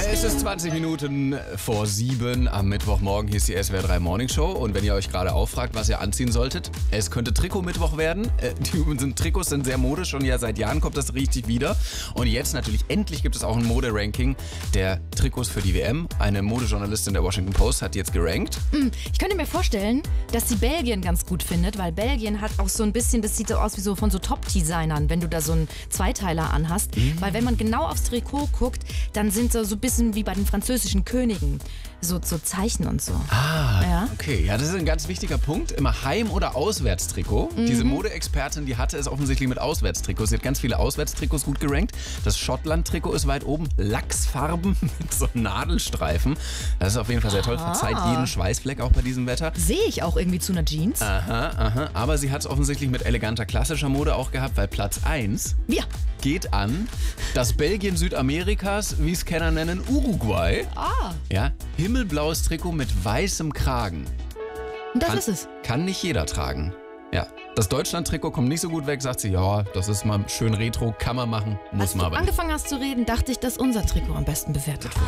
Es ist 20 Minuten vor 7 am Mittwochmorgen. Hier ist die SWR 3 Morning Show. Und wenn ihr euch gerade auffragt, was ihr anziehen solltet, es könnte Trikot-Mittwoch werden. Trikots sind sehr modisch und ja, seit Jahren kommt das richtig wieder. Und jetzt natürlich, endlich gibt es auch ein Mode-Ranking der Trikots für die WM. Eine Modejournalistin der Washington Post hat jetzt gerankt. Ich könnte mir vorstellen, dass sie Belgien ganz gut findet, weil Belgien hat auch so ein bisschen, das sieht so aus wie so von so Top-Designern, wenn du da so einen Zweiteiler anhast. Weil wenn man genau aufs Trikot guckt, dann sind so ein bisschen wie bei den französischen Königen. So Zeichen und so. Ja? Okay. Ja, das ist ein ganz wichtiger Punkt. Immer Heim- oder Auswärtstrikot. Diese Modeexpertin, die hatte es offensichtlich mit Auswärtstrikots. Sie hat ganz viele Auswärtstrikots gut gerankt. Das Schottland-Trikot ist weit oben. Lachsfarben mit so Nadelstreifen. Das ist auf jeden Fall sehr toll. Verzeiht jeden Schweißfleck auch bei diesem Wetter. Sehe ich auch irgendwie zu einer Jeans. Aha. Aber sie hat es offensichtlich mit eleganter klassischer Mode auch gehabt, weil Platz 1 geht an das Belgien Südamerikas, wie es Kenner nennen, Uruguay. Ja, himmelblaues Trikot mit weißem Kragen. Und das ist es. Kann nicht jeder tragen. Ja, das Deutschland-Trikot kommt nicht so gut weg, sagt sie. Ja, das ist mal schön retro, kann man machen, muss man aber nicht. Als du angefangen hast zu reden, dachte ich, dass unser Trikot am besten bewertet wird.